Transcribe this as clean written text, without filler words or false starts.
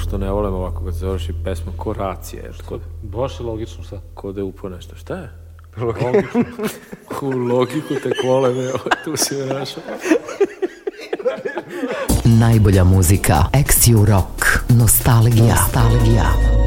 što ne volim ovako kad završi pesma, ko racija. Baš je logično, šta? Ko da je upo nešto. Šta je? Logično. U logiku te kole, tu si me našao. Najbolja muzika, Ex-U Rock, Nostalgija.